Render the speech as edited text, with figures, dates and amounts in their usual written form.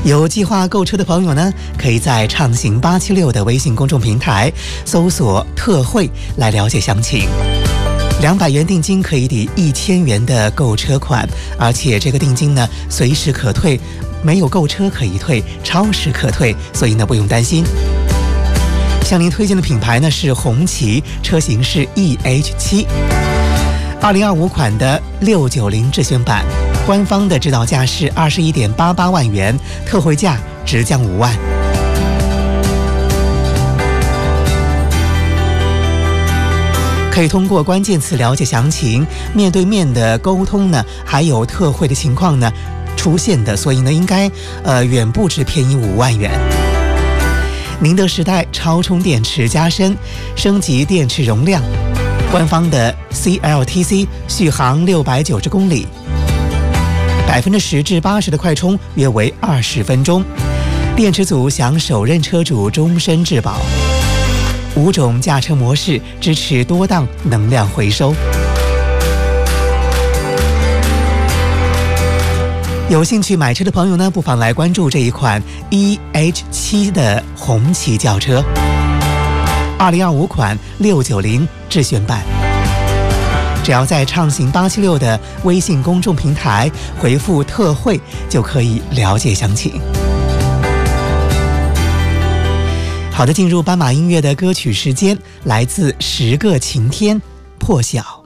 有计划购车的朋友呢，可以在畅行876的微信公众平台搜索特惠来了解详情。200元定金可以抵1000元的购车款，而且这个定金呢随时可退，没有购车可以退，超时可退，所以呢不用担心。向您推荐的品牌呢是红旗，车型是 EH7， 2025款的690智选版，官方的指导价是21.88万元，特惠价直降5万。可以通过关键词了解详情，面对面的沟通呢，还有特惠的情况呢出现的，所以呢应该远不止便宜5万元。宁德时代超充电池加深，升级电池容量，官方的 CLTC 续航690公里，10%至80%的快充约为20分钟，电池组享首任车主终身质保，5种驾车模式支持多档能量回收。有兴趣买车的朋友呢，不妨来关注这一款 EH7 的红旗轿车，2025款690智选版。只要在畅行876的微信公众平台回复特惠，就可以了解详情。好的，进入斑马音乐的歌曲时间，来自10个晴天破晓。